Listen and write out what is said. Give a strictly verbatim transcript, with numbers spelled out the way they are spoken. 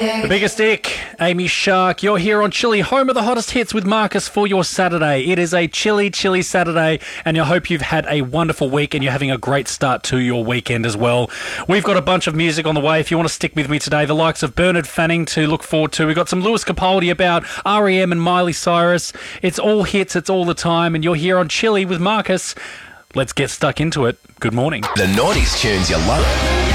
The biggest dick, Amy Shark. You're here on Chilly, home of the hottest hits with Marcus for your Saturday. It is a chilly, chilly Saturday, and I hope you've had a wonderful week and you're having a great start to your weekend as well. We've got a bunch of music on the way if you want to stick with me today. The likes of Bernard Fanning to look forward to. We've got some Lewis Capaldi about R E M and Miley Cyrus. It's all hits, it's all the time, and you're here on Chilly with Marcus. Let's get stuck into it. Good morning. The nineties tunes you love.